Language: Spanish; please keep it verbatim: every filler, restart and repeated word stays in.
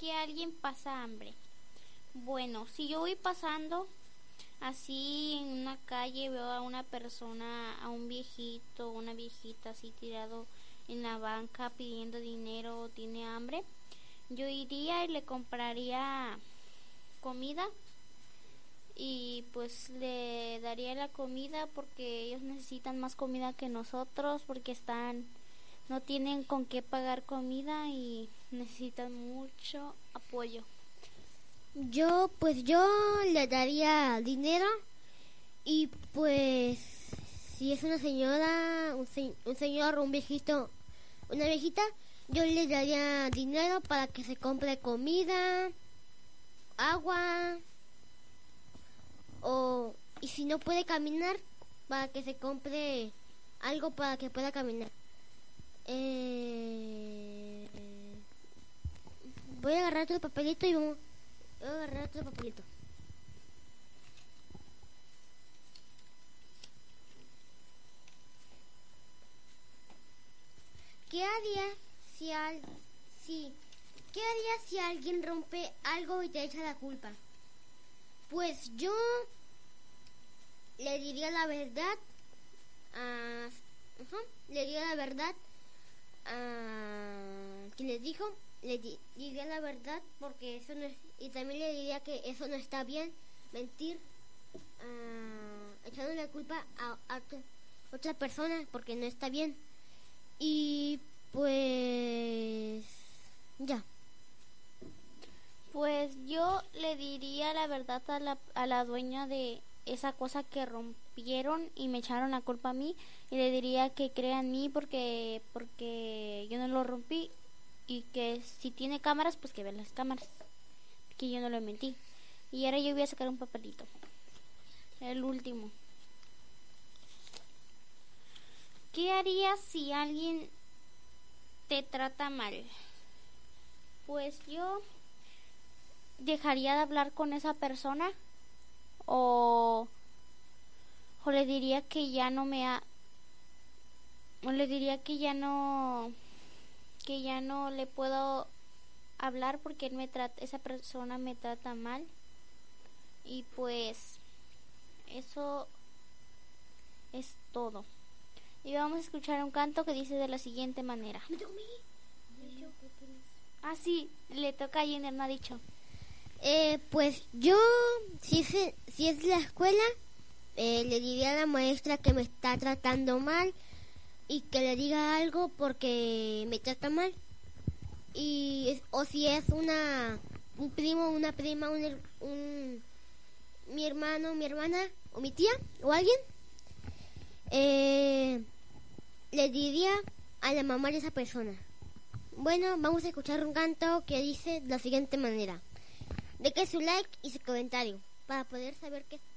que alguien pasa hambre? Bueno, si yo voy pasando así en una calle, veo a una persona, a un viejito, una viejita así tirado en la banca pidiendo dinero o tiene hambre, yo iría y le compraría comida y pues le daría la comida porque ellos necesitan más comida que nosotros porque están no tienen con qué pagar comida y necesitan mucho apoyo. Yo pues yo le daría dinero y pues si es una señora, un, se- un señor, un viejito, una viejita, yo le daría dinero para que se compre comida, agua o y si no puede caminar para que se compre algo para que pueda caminar. Eh, voy a agarrar otro papelito y vamos voy a agarrar otro papelito. ¿Qué haría si al si qué haría si alguien rompe algo y te echa la culpa? Pues yo le diría la verdad a ajá, le diría la verdad a quien les dijo, le di- diría la verdad porque eso no es, y también le diría que eso no está bien, mentir, uh, echando la culpa a, a otra, otra persona porque no está bien. Y pues ya. Pues yo le diría la verdad a la, a la dueña de esa cosa que rompieron y me echaron la culpa a mí y le diría que crea en mí porque porque yo no lo rompí y que si tiene cámaras pues que vea las cámaras que yo no le mentí. Y ahora yo voy a sacar un papelito, el último. ¿Qué harías si alguien te trata mal? Pues yo dejaría de hablar con esa persona o, o le diría que ya no me ha, o le diría que ya no que ya no le puedo hablar porque él me trata, esa persona me trata mal. Y pues eso es todo. Y vamos a escuchar un canto que dice de la siguiente manera. Ah, sí, le toca a Jenner, no ha dicho. Eh, pues yo, si es, si es la escuela, eh, le diría a la maestra que me está tratando mal y que le diga algo porque me trata mal. Y es- o si es una un primo, una prima, un, her- un mi hermano, mi hermana o mi tía o alguien, eh, le diría a la mamá de esa persona. Bueno, vamos a escuchar un canto que dice de la siguiente manera. Deje su like y su comentario para poder saber qué